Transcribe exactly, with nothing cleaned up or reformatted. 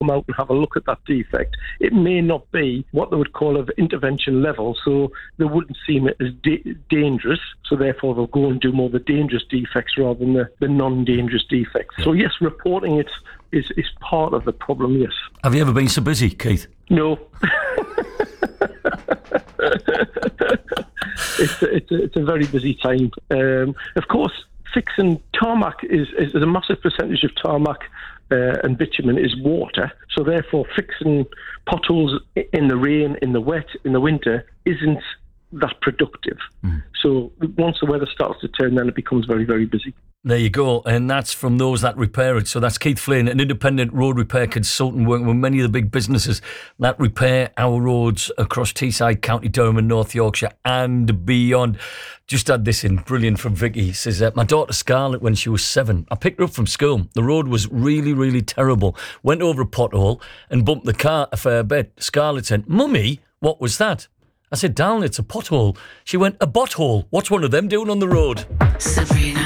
come out and have a look at that defect. It may not be what they would call an intervention level, so they wouldn't seem as da- dangerous, so therefore they'll go and do more of the dangerous defects rather than the, the non-dangerous defects. So yes, reporting it is, is part of the problem, yes. Have you ever been so busy, Keith? No. it's, a, it's, a, it's a very busy time. Um, of course, fixing tarmac is, is, is a massive percentage of tarmac uh, and bitumen is water. So therefore, fixing potholes in the rain, in the wet, in the winter isn't that productive. Mm. So once the weather starts to turn, then it becomes very, very busy. There you go, and that's from those that repair it. So that's Keith Flynn, an independent road repair consultant working with many of the big businesses that repair our roads across Teesside, County Durham and North Yorkshire and beyond. Just had this in, brilliant, from Vicky. Says, uh, my daughter Scarlett, when she was seven, I picked her up from school. The road was really, really terrible. Went over a pothole and bumped the car a fair bit. Scarlett said, Mummy, what was that? I said, darling, it's a pothole. She went, a butthole. What's one of them doing on the road? Sabrina.